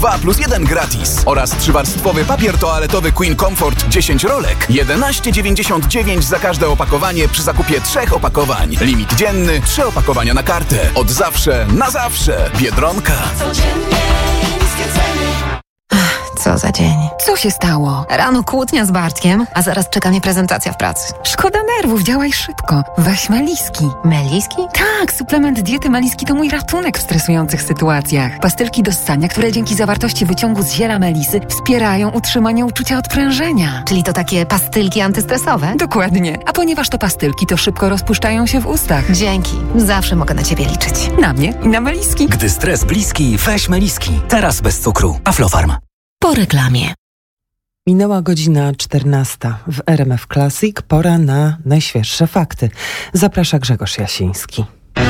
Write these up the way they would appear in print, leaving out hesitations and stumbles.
2+1 gratis. Oraz 3-warstwowy papier toaletowy Queen Comfort 10 rolek. 11,99 za każde opakowanie przy zakupie 3 opakowań. Limit dzienny 3 opakowania na kartę. Od zawsze na zawsze. Biedronka. Codziennie niskie ceny. Co za dzień. Co się stało? Rano kłótnia z Bartkiem, a zaraz czeka mnie prezentacja w pracy. Szkoda nerwów, działaj szybko. Weź Meliski. Meliski? Tak, suplement diety Meliski to mój ratunek w stresujących sytuacjach. Pastylki do ssania, które dzięki zawartości wyciągu z ziela melisy wspierają utrzymanie uczucia odprężenia. Czyli to takie pastylki antystresowe? Dokładnie. A ponieważ to pastylki, to szybko rozpuszczają się w ustach. Dzięki. Zawsze mogę na Ciebie liczyć. Na mnie i na Meliski. Gdy stres bliski, weź Meliski. Teraz bez cukru. Aflofarm. Po reklamie. Minęła godzina 14. W RMF Classic pora na najświeższe fakty. Zaprasza Grzegorz Jasiński.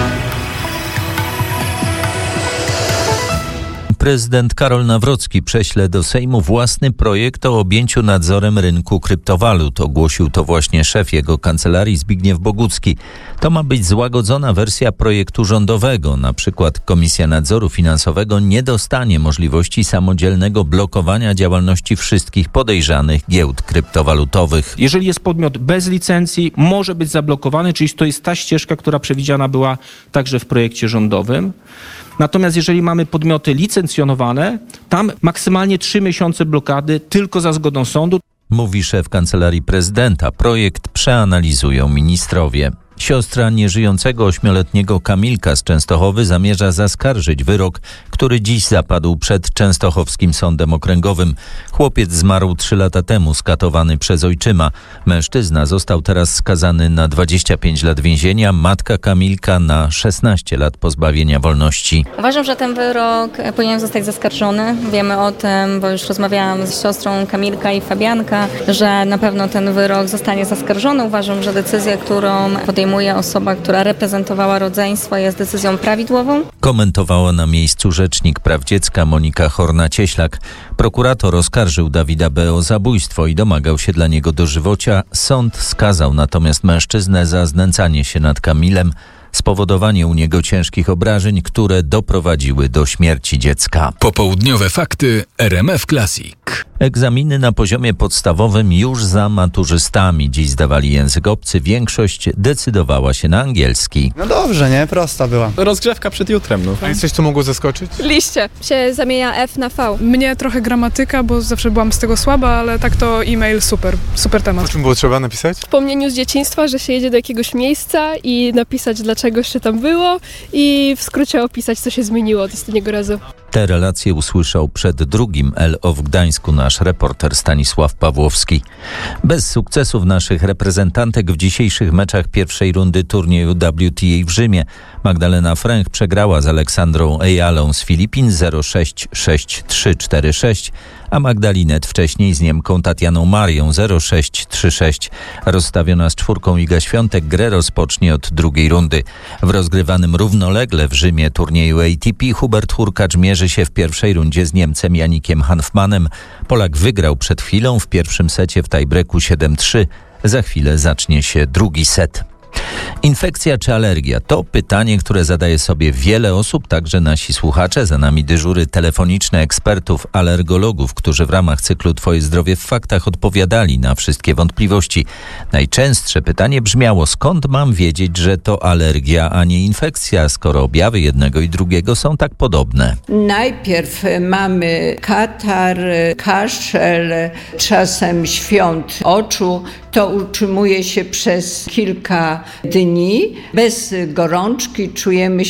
Prezydent Karol Nawrocki prześle do Sejmu własny projekt o objęciu nadzorem rynku kryptowalut. Ogłosił to właśnie szef jego kancelarii Zbigniew Bogucki. To ma być złagodzona wersja projektu rządowego. Na przykład Komisja Nadzoru Finansowego nie dostanie możliwości samodzielnego blokowania działalności wszystkich podejrzanych giełd kryptowalutowych. Jeżeli jest podmiot bez licencji, może być zablokowany, czyli to jest ta ścieżka, która przewidziana była także w projekcie rządowym. Natomiast jeżeli mamy podmioty licencjonowane, tam maksymalnie 3 miesiące blokady tylko za zgodą sądu. Mówi szef Kancelarii Prezydenta. Projekt przeanalizują ministrowie. Siostra nieżyjącego 8-letniego Kamilka z Częstochowy zamierza zaskarżyć wyrok, który dziś zapadł przed Częstochowskim Sądem Okręgowym. Chłopiec zmarł 3 lata temu, skatowany przez ojczyma. Mężczyzna został teraz skazany na 25 lat więzienia, matka Kamilka na 16 lat pozbawienia wolności. Uważam, że ten wyrok powinien zostać zaskarżony. Wiemy o tym, bo już rozmawiałam z siostrą Kamilka i Fabianka, że na pewno ten wyrok zostanie zaskarżony. Uważam, że decyzja, którą podejmuje osoba, która reprezentowała rodzeństwo, jest decyzją prawidłową. Komentowała na miejscu rzecznik praw dziecka Monika Horna-Cieślak. Prokurator oskarżył Dawida B. o zabójstwo i domagał się dla niego dożywocia. Sąd skazał natomiast mężczyznę za znęcanie się nad Kamilem, spowodowanie u niego ciężkich obrażeń, które doprowadziły do śmierci dziecka. Popołudniowe fakty RMF Classic. Egzaminy na poziomie podstawowym już za maturzystami. Dziś zdawali język obcy. Większość decydowała się na angielski. No dobrze, nie? Prosta była. Rozgrzewka przed jutrem. No. A jest coś, co mogło zaskoczyć? Liście. Się zamienia F na V. Mnie trochę gramatyka, bo zawsze byłam z tego słaba, ale tak to e-mail super. Super temat. O czym było trzeba napisać? Wspomnieniu z dzieciństwa, że się jedzie do jakiegoś miejsca i napisać, dlaczego się tam było i w skrócie opisać, co się zmieniło od ostatniego razu. Te relacje usłyszał przed drugim LO w Gdańsku nasz reporter Stanisław Pawłowski. Bez sukcesów naszych reprezentantek w dzisiejszych meczach pierwszej rundy turnieju WTA w Rzymie. Magdalena Fręch przegrała z Aleksandrą Ejalą z Filipin 0-6, 6-3, 4-6, a Magdalinet wcześniej z Niemką Tatianą Marią 0-6, 3-6. Rozstawiona z czwórką Iga Świątek grę rozpocznie od drugiej rundy. W rozgrywanym równolegle w Rzymie turnieju ATP Hubert Hurkacz mierzy się w pierwszej rundzie z Niemcem Janikiem Hanfmanem. Polak wygrał przed chwilą w pierwszym secie w tiebreaku 7-3. Za chwilę zacznie się drugi set. Infekcja czy alergia? To pytanie, które zadaje sobie wiele osób, także nasi słuchacze. Za nami dyżury telefoniczne ekspertów, alergologów, którzy w ramach cyklu Twoje zdrowie w faktach odpowiadali na wszystkie wątpliwości. Najczęstsze pytanie brzmiało: skąd mam wiedzieć, że to alergia, a nie infekcja, skoro objawy jednego i drugiego są tak podobne? Najpierw mamy katar, kaszel, czasem świąt oczu. To utrzymuje się przez kilka dni. Bez gorączki czujemy